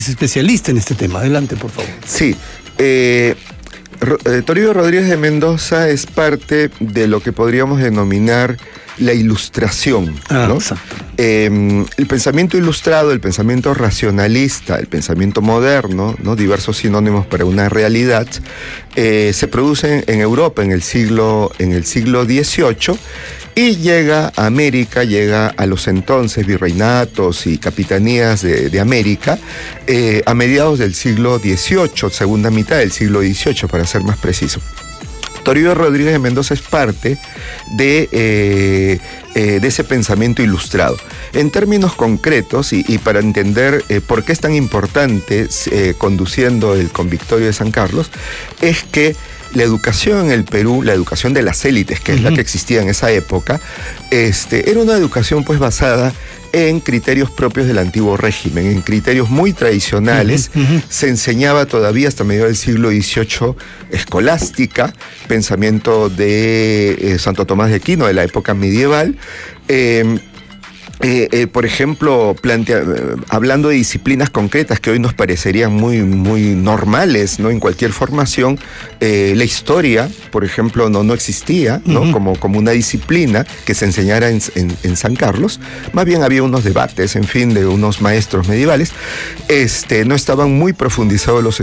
es especialista en este tema. Adelante, por favor. Sí. Toribio Rodríguez de Mendoza es parte de lo que podríamos denominar la ilustración, ¿no? Exacto. El pensamiento ilustrado, el pensamiento racionalista, el pensamiento moderno, ¿no? Diversos sinónimos para una realidad, se producen en Europa en el siglo XVIII y llega a América, llega a los entonces virreinatos y capitanías de América a mediados del siglo XVIII, segunda mitad del siglo XVIII, para ser más preciso. Toribio Rodríguez de Mendoza es parte de ese pensamiento ilustrado. En términos concretos, y para entender por qué es tan importante conduciendo el Convictorio de San Carlos, es que la educación en el Perú, la educación de las élites, que es la que existía en esa época, era una educación pues basada en criterios propios del antiguo régimen, en criterios muy tradicionales. Se enseñaba todavía hasta mediados del siglo XVIII escolástica, pensamiento de Santo Tomás de Aquino, de la época medieval. Por ejemplo, hablando de disciplinas concretas que hoy nos parecerían muy normales, ¿no? En cualquier formación, la historia, por ejemplo, no existía, ¿no? Como una disciplina que se enseñara en San Carlos. Más bien había unos debates, en fin, de unos maestros medievales. No estaban muy profundizados los